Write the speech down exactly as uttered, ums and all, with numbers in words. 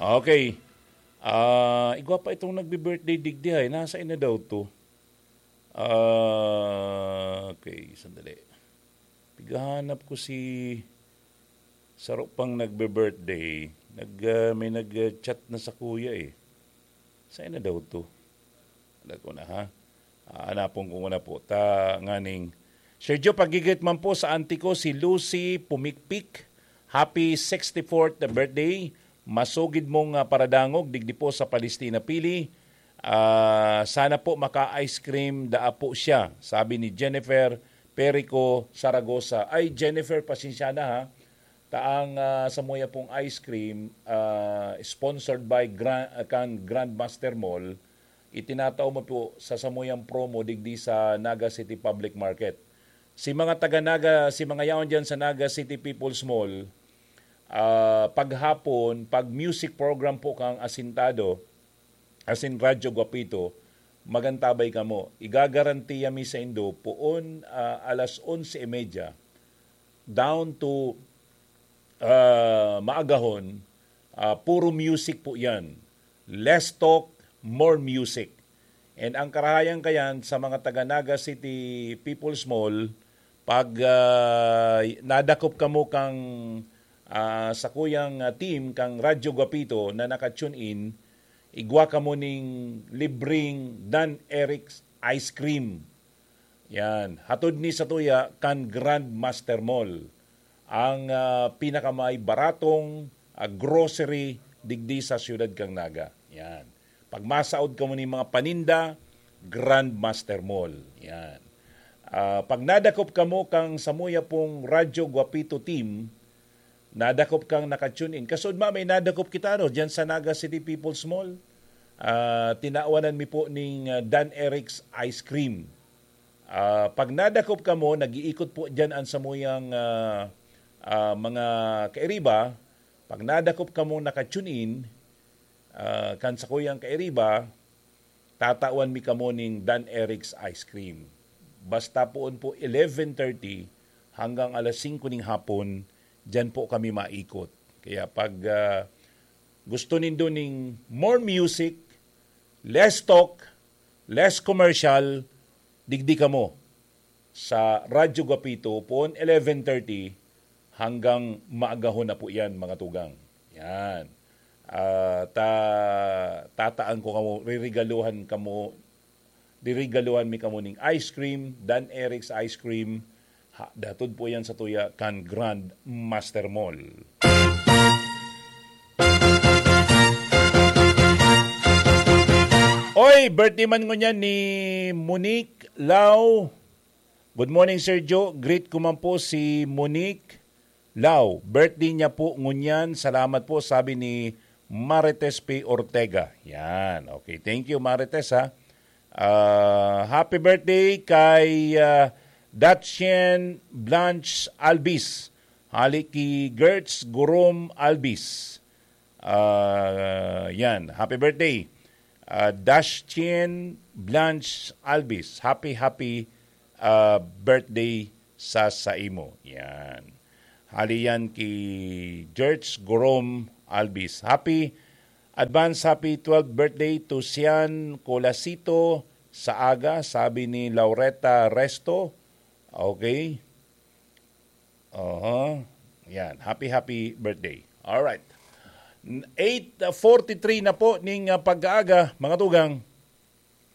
Okay. Ah, igwa pa itong nagbi-birthday digdi ay. Nasa ina daw to? Ah, okay, sandali. Pigahanap ko si Saro pang nagbe-birthday. Nag, uh, may nag-chat na sa kuya eh. Saan na daw to? Alam ko na ha. Aanapon ko na po. Ta nganing. Sergio, pagigit man po sa auntie ko si Lucy Pumikpik. Happy sixty-fourth birthday. Masugid mong uh, paradangog. Digdi po sa Palestina Pili. Uh, sana po maka-ice cream daa po siya. Sabi ni Jennifer Perico Saragosa. Ay, Jennifer, pasensya na ha. Taang uh, samuya pong ice cream uh, sponsored by Grand, uh, kan Grandmaster Mall, itinatao mo po sa samuyang promo digdi sa Naga City Public Market. Si mga taga-Naga, si mga yaon dyan sa Naga City People's Mall, uh, paghapon, pag music program po kang asintado, asin Radyo Guapito, magantabay ka mo. Igagarantiya mi sa Indo, poon uh, alas onse e media, down to Uh, maagahon, uh, puro music po yan. Less talk, more music. And ang karahayan kayan sa mga taga-Naga City People's Mall, pag uh, nadakop ka mo kang uh, sa kuyang uh, team, kang Radyo Guapito na naka-tune in, igwa ka mo ning libreng Dan Eric's Ice Cream. Yan. Hatod ni sa tuya, kan Grandmaster Mall. Ang uh, pinakamay baratong uh, grocery digdi sa siyudad kang Naga. Yan. Pag masaod ka mo ni mga paninda, Grandmaster Mall. Yan. Uh, pag nadakop ka mo kang samuya pong Radyo Guapito team, nadakop kang nakatune in. Kasod ma, may nadakop kita no, dyan sa Naga City People's Mall. Uh, tinaawanan mi po ning uh, Dan Eric's Ice Cream. Uh, pag nadakop ka mo, nag-iikot po dyan ang samuyang uh, Uh, mga kairiba, pag nadakop ka mong nakatune in, uh, kan sa kuyang kairiba, tatawan mi ka mo ning Dan Eric's Ice Cream. Basta poon po eleven thirty hanggang alas singko ning hapon, dyan po kami maikot. Kaya pag uh, gusto nindo ning more music, less talk, less commercial, digdi ka mo sa Radyo Guapito poon eleven thirty hanggang maagahon na po yan, mga tugang. Yan. Uh, ta, tataan ko kamo, ririgaluhan kamo, dirigaluhan mi kamo ning ice cream, Dan Eric's Ice Cream. Ha, datod po yan sa tuya kan Grandmaster Mall. Oy, birthday man ko niyan ni Monique Lau. Good morning, Sir Joe. Greet ko man po si Monique Lau, birthday niya po ngunyan. Salamat po, sabi ni Marites P. Ortega. Yan. Okay, thank you Marites ha. Uh, happy birthday kay uh, Datchen Blanche Albis. Haliki Gertz Gurom Albis. Uh, yan. Happy birthday. Uh, Datchen Blanche Albis. Happy, happy uh, birthday sa saimo. Yan. Haliyan ki George Gorom Albis. Happy, advance happy twelfth birthday to Sian Colasito sa aga, sabi ni Laureta Resto. Okay. Uh-huh. Yan. Happy, happy birthday. Alright. eight forty-three na po ning uh, pag-aaga, mga tugang.